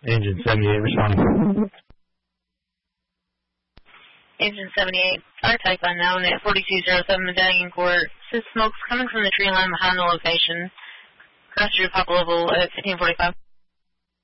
Engine 78 responding. Engine 78, fire type unknown at 4207 Medallion Court. Says smoke's coming from the tree line behind the location. Cross your pop level at 1545.